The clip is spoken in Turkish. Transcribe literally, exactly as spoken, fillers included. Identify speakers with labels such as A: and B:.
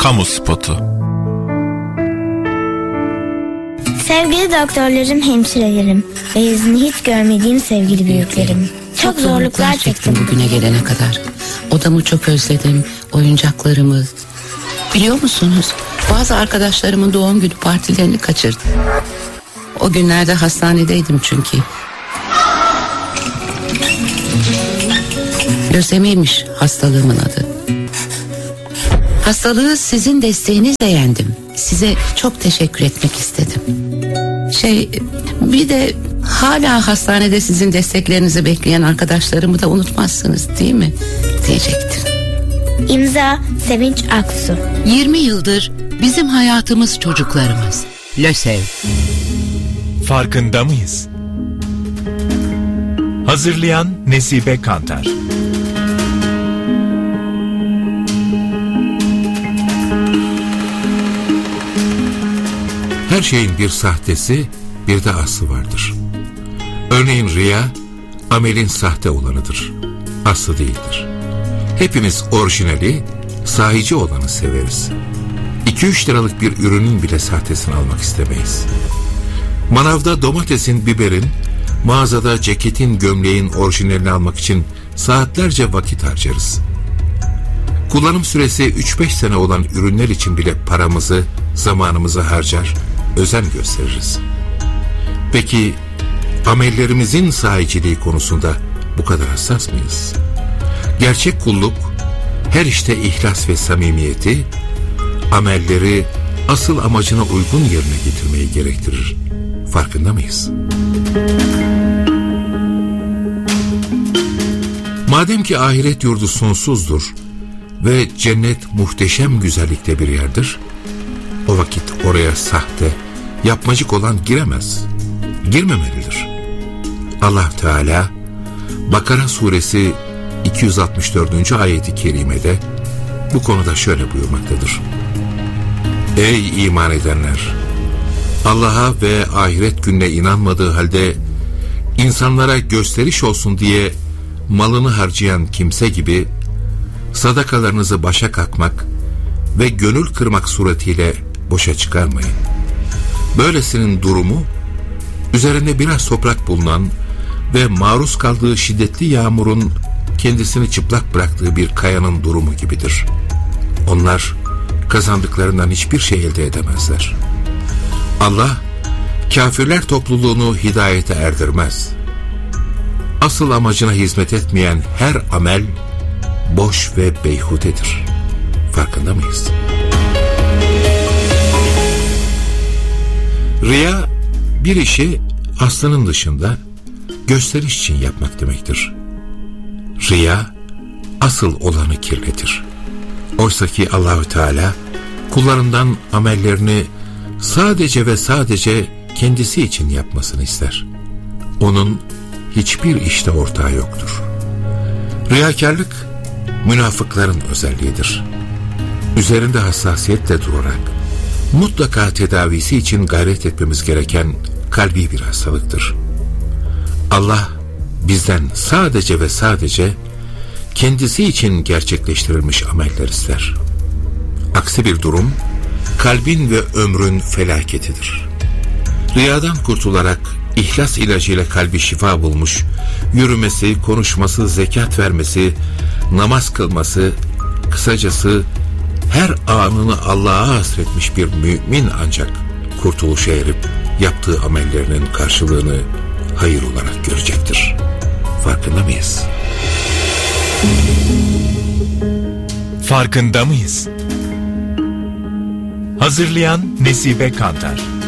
A: Kamu spotu.
B: Sevgili doktorlarım, hemşirelerim ve yüzünü hiç görmediğim sevgili büyüklerim. Çok zorluklar çektim
C: bugüne gelene kadar. Odamı çok özledim, oyuncaklarımı. Biliyor musunuz? Bazı arkadaşlarımın doğum günü partilerini kaçırdım. O günlerde hastanedeydim çünkü. Lösemiymiş hastalığımın adı. Hastalığı sizin desteğinizle yendim. Size çok teşekkür etmek istedim. Şey, bir de hala hastanede sizin desteklerinizi bekleyen arkadaşlarımı da unutmazsınız değil mi? Diyecektim.
B: İmza Sevinç Aksu.
C: yirmi yıldır bizim hayatımız çocuklarımız. LÖSEV.
D: Farkında mıyız? Hazırlayan Nesibe Kantar.
E: Her şeyin bir sahtesi, bir de aslı vardır. Örneğin riya, amelin sahte olanıdır. Aslı değildir. Hepimiz orijinali, sahici olanı severiz. iki üç liralık bir ürünün bile sahtesini almak istemeyiz. Manavda domatesin, biberin, mağazada ceketin, gömleğin orijinalini almak için saatlerce vakit harcarız. Kullanım süresi üç beş sene olan ürünler için bile paramızı, zamanımızı harcar, özen gösteririz. Peki amellerimizin sahiciliği konusunda bu kadar hassas mıyız? Gerçek kulluk, her işte ihlas ve samimiyeti, amelleri asıl amacına uygun yerine getirmeyi gerektirir. Farkında mıyız? Madem ki ahiret yurdu sonsuzdur ve cennet muhteşem güzellikte bir yerdir, o vakit oraya sahte, yapmacık olan giremez, girmemelidir. Allah Teala Bakara suresi iki yüz altmış dördüncü ayeti kerimede bu konuda şöyle buyurmaktadır. Ey iman edenler! Allah'a ve ahiret gününe inanmadığı halde insanlara gösteriş olsun diye malını harcayan kimse gibi sadakalarınızı başa kakmak ve gönül kırmak suretiyle boşa çıkarmayın. Böylesinin durumu üzerinde biraz toprak bulunan ve maruz kaldığı şiddetli yağmurun kendisini çıplak bıraktığı bir kayanın durumu gibidir. Onlar kazandıklarından hiçbir şey elde edemezler. Allah kafirler topluluğunu hidayete erdirmez. Asıl amacına hizmet etmeyen her amel boş ve beyhudedir. Farkında mıyız? Riya, bir işi aslının dışında gösteriş için yapmak demektir. Riya, asıl olanı kirletir. Oysa ki Allahü Teala kullarından amellerini sadece ve sadece kendisi için yapmasını ister. Onun hiçbir işte ortağı yoktur. Riyakarlık münafıkların özelliğidir. Üzerinde hassasiyetle durarak mutlaka tedavisi için gayret etmemiz gereken kalbi bir hastalıktır. Allah bizden sadece ve sadece kendisi için gerçekleştirilmiş ameller ister. Aksi bir durum kalbin ve ömrün felaketidir. Riyadan kurtularak ihlas ilacıyla kalbi şifa bulmuş, yürümesi, konuşması, zekat vermesi, namaz kılması, kısacası her anını Allah'a hasretmiş bir mümin ancak kurtuluşa erip yaptığı amellerinin karşılığını hayır olarak görecektir. Farkında mıyız?
D: Farkında mıyız? Hazırlayan Nesibe Kantar.